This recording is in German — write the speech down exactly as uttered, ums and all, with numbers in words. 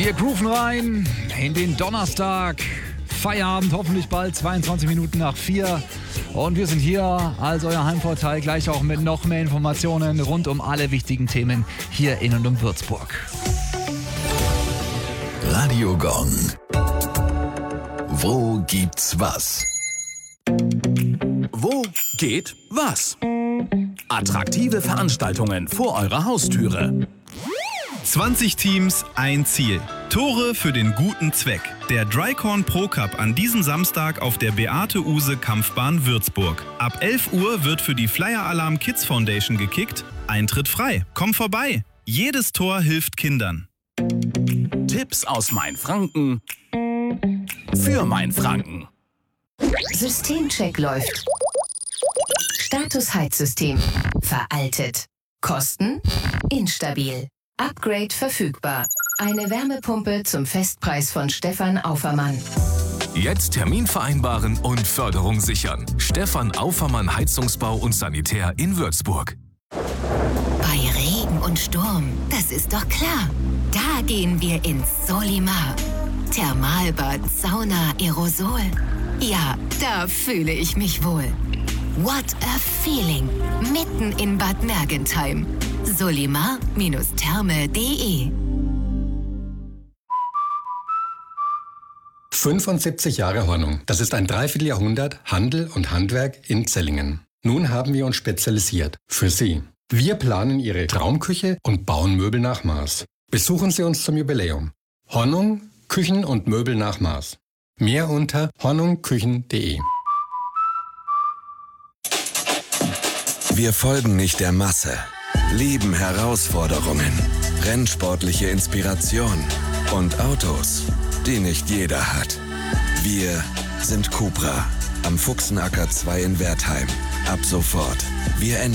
Wir grooven rein in den Donnerstag. Feierabend, hoffentlich bald, zweiundzwanzig Minuten nach vier. Und wir sind hier als euer Heimvorteil, gleich auch mit noch mehr Informationen rund um alle wichtigen Themen hier in und um Würzburg. Radio Gong. Wo gibt's was? Wo geht was? Attraktive Veranstaltungen vor eurer Haustüre. zwanzig Teams, ein Ziel. Tore für den guten Zweck. Der Drycorn Pro Cup an diesem Samstag auf der Beate-Uhse-Kampfbahn Würzburg. Ab elf Uhr wird für die Flyer Alarm Kids Foundation gekickt. Eintritt frei. Komm vorbei. Jedes Tor hilft Kindern. Tipps aus Mainfranken für Mainfranken. Systemcheck läuft. Status Heizsystem. Veraltet. Kosten? Instabil. Upgrade verfügbar. Eine Wärmepumpe zum Festpreis von Stefan Aufermann. Jetzt Termin vereinbaren und Förderung sichern. Stefan Aufermann Heizungsbau und Sanitär in Würzburg. Bei Regen und Sturm, das ist doch klar. Da gehen wir ins Solimar. Thermalbad, Sauna, Aerosol. Ja, da fühle ich mich wohl. What a feeling. Mitten in Bad Mergentheim. solimar Therme punkt de fünfundsiebzig Jahre Hornung. Das ist ein Dreivierteljahrhundert Handel und Handwerk in Zellingen. Nun haben wir uns spezialisiert. Für Sie. Wir planen Ihre Traumküche und bauen Möbel nach Maß. Besuchen Sie uns zum Jubiläum. Hornung, Küchen und Möbel nach Maß. Mehr unter hornungküchen punkt de. Wir folgen nicht der Masse, lieben Herausforderungen, rennsportliche Inspiration und Autos, die nicht jeder hat. Wir sind Cupra am Fuchsenacker zwei in Wertheim. Ab sofort. Wir